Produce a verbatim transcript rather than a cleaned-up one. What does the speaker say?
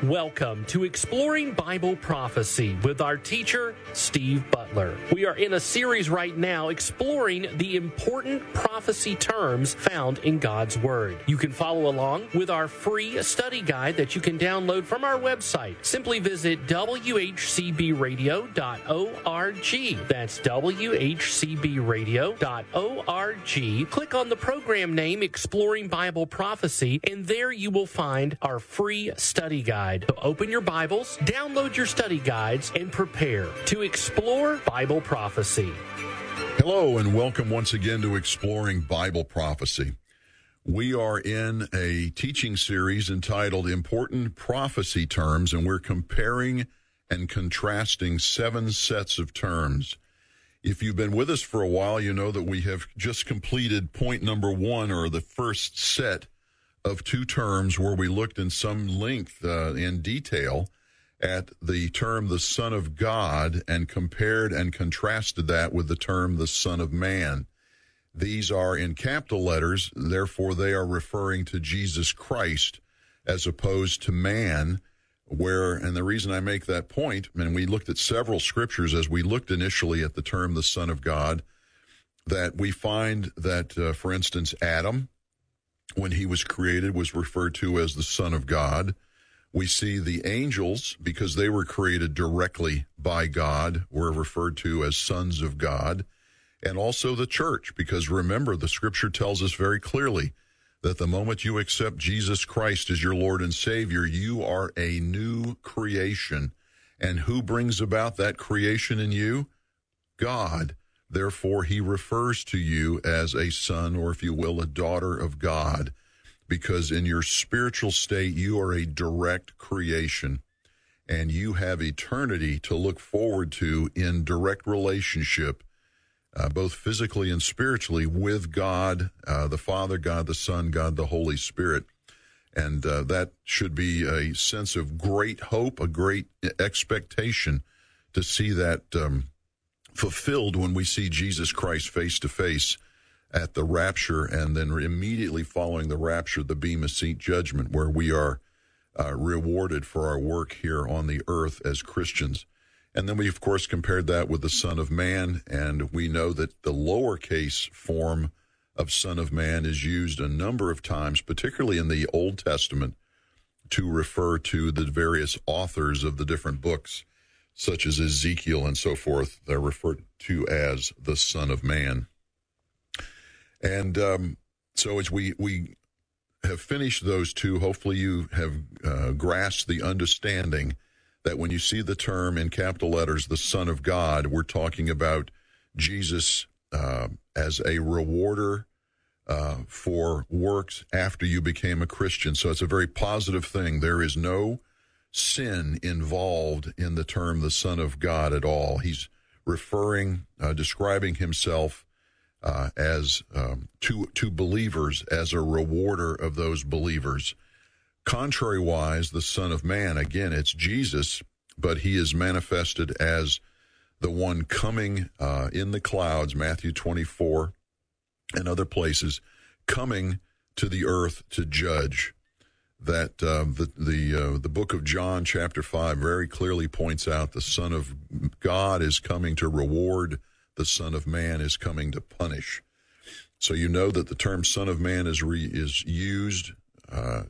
Welcome to Exploring Bible Prophecy with our teacher, Steve Butler. We are in a series right now exploring the important prophecy terms found in God's Word. You can follow along with our free study guide that you can download from our website. Simply visit w h c b radio dot org. That's w h c b radio dot org. Click on the program name Exploring Bible Prophecy, and there you will find our free study guide. So open your Bibles, download your study guides, and prepare to explore Bible prophecy. Hello, and welcome once again to Exploring Bible Prophecy. We are in a teaching series entitled Important Prophecy Terms, and we're comparing and contrasting seven sets of terms. If you've been with us for a while, you know that we have just completed point number one, or the first set of two terms, where we looked in some length uh, in detail at the term the Son of God and compared and contrasted that with the term the Son of Man. These are in capital letters, therefore they are referring to Jesus Christ as opposed to man, where, and the reason I make that point, and we looked at several scriptures as we looked initially at the term the Son of God, that we find that, uh, for instance, Adam, when he was created, was referred to as the Son of God. We see the angels, because they were created directly by God, were referred to as sons of God. And also the church, because remember, the scripture tells us very clearly that the moment you accept Jesus Christ as your Lord and Savior, you are a new creation. And who brings about that creation in you? God. Therefore, he refers to you as a son, or if you will, a daughter of God, because in your spiritual state, you are a direct creation, and you have eternity to look forward to in direct relationship, uh, both physically and spiritually, with God, uh, the Father, God the Son, God the Holy Spirit. And uh, that should be a sense of great hope, a great expectation to see that um fulfilled when we see Jesus Christ face to face at the rapture, and then immediately following the rapture, the Bema Seat judgment, where we are uh, rewarded for our work here on the earth as Christians. And then we, of course, compared that with the Son of Man, and we know that the lowercase form of Son of Man is used a number of times, particularly in the Old Testament, to refer to the various authors of the different books, such as Ezekiel and so forth. They're referred to as the Son of Man. And um, so as we, we have finished those two, hopefully you have uh, grasped the understanding that when you see the term in capital letters, the Son of God, we're talking about Jesus uh, as a rewarder uh, for works after you became a Christian. So it's a very positive thing. There is no sin involved in the term the Son of God at all. He's referring, uh, describing himself uh, as um, to, to believers as a rewarder of those believers. Contrary-wise, the Son of Man, again, it's Jesus, but he is manifested as the one coming uh, in the clouds, Matthew twenty-four and other places, coming to the earth to judge. That uh, the the uh, the book of John, chapter five, very clearly points out the Son of God is coming to reward, the Son of Man is coming to punish. So you know that the term Son of Man is re, is used uh,